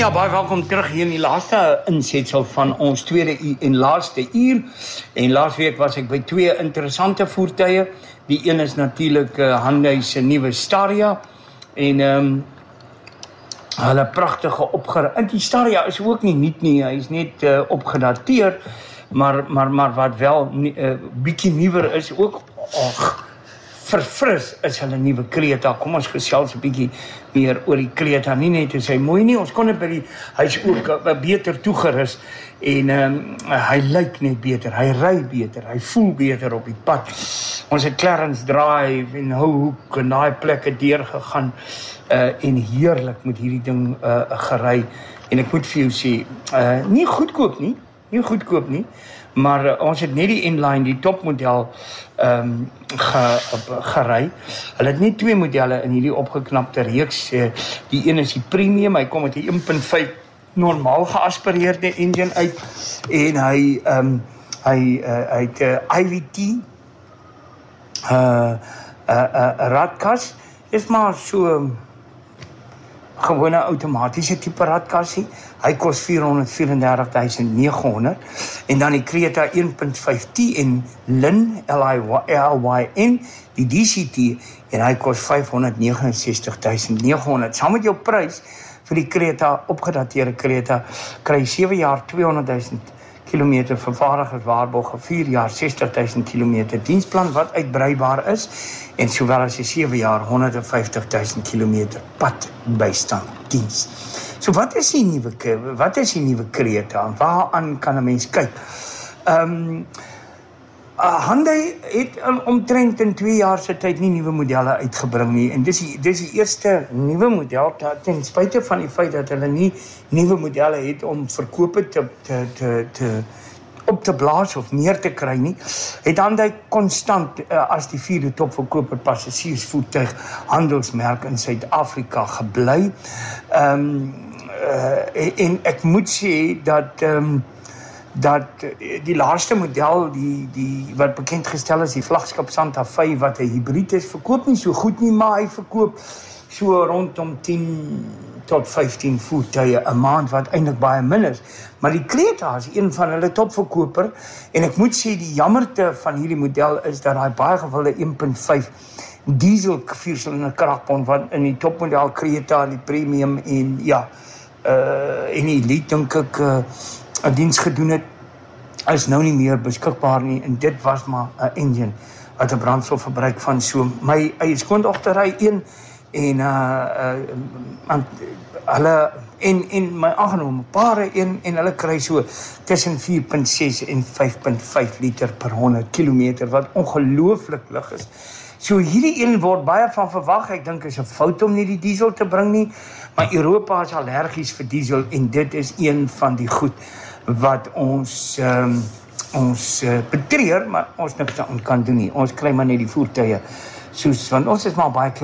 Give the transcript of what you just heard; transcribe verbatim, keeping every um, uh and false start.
Ja, baie welkom terug hier in die laaste insetsel van ons tweede en laaste uur. En laas week was ek by twee interessante voertuie. Die een is natuurlik uh, Hyundai se nuwe Staria en ehm um, hulle pragtige opger. En die Staria is ook nie nuut nie, hy is net uh, opgedateer, maar maar maar wat wel 'n uh, bietjie nuwer is ook. Ag, verfris is hulle nuwe Creta. Kom ons gesels 'n bietjie meer oor die Creta. Nie net is hy mooi nie, ons kon dit by die hy's ook uh, beter toegerus en um, hy lyk net beter, hy ry beter, hy voel beter op die pad. Ons het Clarence Drive en Hoek en daai plekke deurgegaan uh, en heerlik met hierdie ding uh, gery. En ek moet vir jou sê, uh, nie goedkoop nie, nie goedkoop nie. Maar uh, ons het net die inline, die topmodel um, ge, gery. Hulle het net twee modelle in hierdie opgeknapte reeks. Uh, die een is die premium, hy kom met die een punt vyf normaal geaspireerde engine uit en hy um, hy uh, hy het 'n uh, I V T uh, uh, uh, radkas. Is maar so gewone outomatiese tipe radkassie. Hy kos vierhonderd vyf en dertig tuisend nege honderd en dan die Creta een punt vyf T en Lyn L Y N die D C T en hy kos vyfhonderd nege en ses tuisend nege honderd. Saam met jou prys vir die Creta, opgedateerde Creta, kry jy sewe jaar tweehonderd duisend kilometer vervaardigerswaarborg, vier jaar sestig duisend kilometer diensplan wat uitbreibaar is en sowel as die sewe jaar honderd vyftig duisend kilometer pad bystand diens. So wat is die nuwe wat is die nuwe Creta en waaraan kan 'n mens kyk? Ehm um, uh, Hyundai het um, omtrent in twee jaar se tyd nie nuwe modelle uitgebring nie en dis die dis die eerste nuwe model ten spyte van die feit dat hulle nie nuwe modelle het om verkope te te te, te op te blaas of neer te kry nie, het Hyundai konstant uh, as die vierde topverkoper passasiersvoertuig handelsmerk in Suid-Afrika gebly. Ehm um, uh, en ek moet sê dat ehm um, dat die laaste model die die wat bekend gestel is die vlaggenskap Santa Fe wat 'n hibrid is, verkoop nie so goed nie, maar hy verkoop so rondom tien tot vyftien voertuie 'n maand wat eintlik baie min is. Maar die Creta is een van hulle topverkoper en ek moet sê die jammerte van hierdie model is dat hy baie gewilde een punt vyf diesel viersilinder kragpomp wat in die topmodel Creta, die premium en ja, uh en die elite dink ek uh, 'n diens gedoen het, is nou nie meer beskikbaar nie en dit was maar 'n engine wat 'n brandstofverbruik van so my eie skoondogter ry een en uh, uh hulle en en my aangenome pare een en hulle kry so tussen vier punt ses en vyf punt vyf liter per honderd kilometer wat ongelooflik lig is. So hierdie een word baie van verwag. Ek dink is 'n fout om nie die diesel te bring nie, maar Europa is allergies vir diesel en dit is een van die goed wat ons um, ons uh, betreur, maar ons niks aan kan doen nie. Ons kry maar net die voertuie soos want ons is maar baie